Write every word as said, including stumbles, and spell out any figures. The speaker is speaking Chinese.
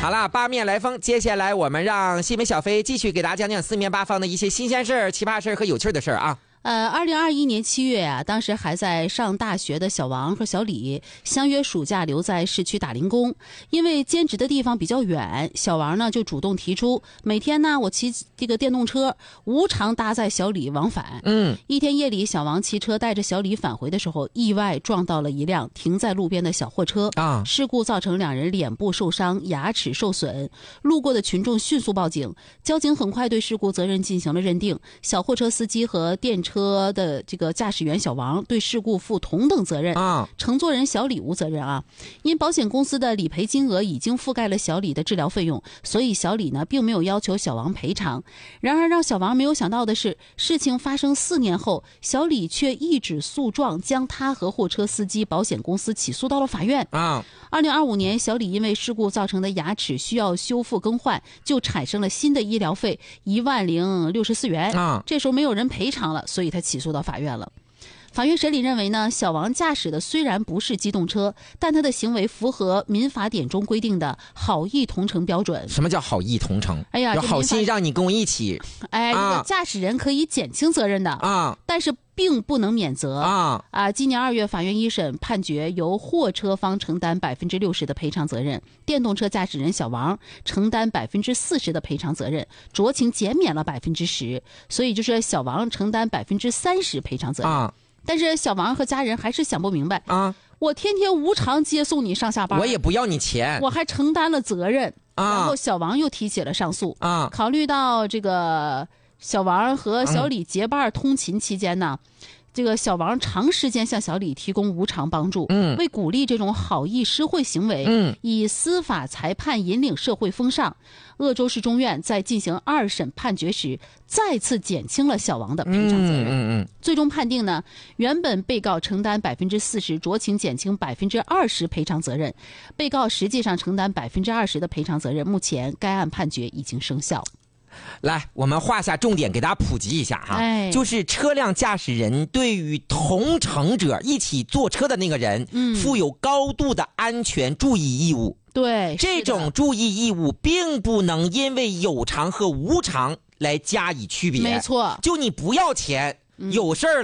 好了，八面来风，接下来我们让西北小飞继续给大家讲讲四面八方的一些新鲜事儿、奇葩事儿和有趣的事儿啊。 呃，二零二一年七月啊，当时还在上大学的小王和小李相约暑假留在市区打零工，因为兼职的地方比较远，小王呢就主动提出，每天呢我骑这个电动车无偿搭载小李往返。 嗯， 一天夜里，小王骑车带着小李返回的时候，意外撞到了一辆停在路边的小货车啊， 事故造成两人脸部受伤，牙齿受损。路过的群众迅速报警，交警很快对事故责任进行了认定，小货车司机和电车车的这个驾驶员小王对事故负同等责任啊， 乘坐人小李无责任啊。因保险公司的理赔金额已经覆盖了小李的治疗费用，所以小李呢并没有要求小王赔偿。然而让小王没有想到的是，事情发生四年后，小李却一纸诉状将他和货车司机、保险公司起诉到了法院啊。 二零二五年，小李因为事故造成的牙齿需要修复更换，就产生了新的医疗费一万零六十四元啊。 这时候没有人赔偿了，所以他起诉到法院了。法院审理认为呢，小王驾驶的虽然不是机动车，但他的行为符合民法典中规定的好意同乘标准。 什么叫好意同乘？ 哎呀， 有好心让你跟我一起。 哎，这个驾驶人可以减轻责任的啊， 但是并不能免责啊啊！今年二月，法院一审判决由货车方承担百分之六十的赔偿责任，电动车驾驶人小王承担百分之四十的赔偿责任，酌情减免了百分之十，所以就是小王承担百分之三十赔偿责任。 啊， 但是小王和家人还是想不明白啊！ 我天天无偿接送你上下班， 我也不要你钱， 我还承担了责任啊！ 然后小王又提起了上诉啊！ 考虑到这个小王和小李结伴通勤期间呢，嗯、这个小王长时间向小李提供无偿帮助， 嗯， 为鼓励这种好意施惠行为， 嗯， 以司法裁判引领社会风尚。鄂州市中院在进行二审判决时，再次减轻了小王的赔偿责任。 嗯嗯嗯， 最终判定呢，原本被告承担百分之四十，酌情减轻百分之二十赔偿责任，被告实际上承担百分之二十的赔偿责任。目前该案判决已经生效。 来，我们画下重点，给大家普及一下哈， 哎、 就是车辆驾驶人对于同乘者一起坐车的那个人，嗯，负有高度的安全注意义务。 对， 这种注意义务并不能因为有偿和无偿来加以区别。 没错， 就你不要钱，嗯、有事儿